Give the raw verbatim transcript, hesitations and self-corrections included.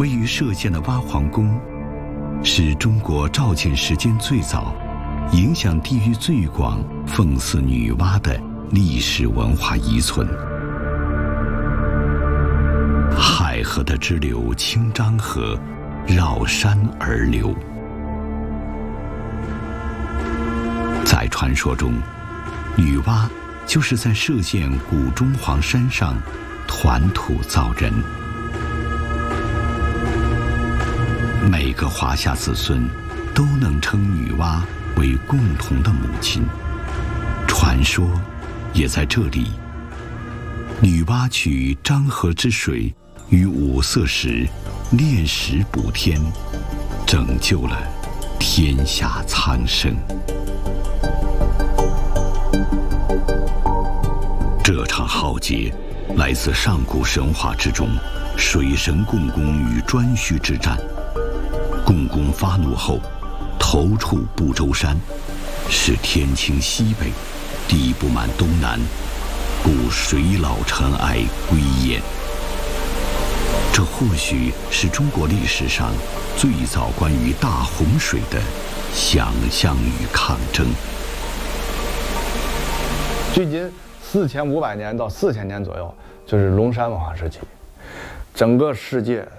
位于歙县的蛙皇宫，是中国肇建时间最早、影响地域最广、奉祀女娲的历史文化遗存。海河的支流清漳河绕山而流，在传说中，女娲就是在歙县古中皇山上团土造人。每个华夏子孙都能称女娲为共同的母亲。传说也在这里，女娲取漳河之水于五色石炼石补天，拯救了天下苍生。这场浩劫来自上古神话之中水神共工与颛顼之战。共工发怒后，头触不周山，使天倾西北，地不满东南，故水老尘埃归焉。这或许是中国历史上最早关于大洪水的想象与抗争。 距今四千五百年到四千年左右，就是龙山文化时期，整个世界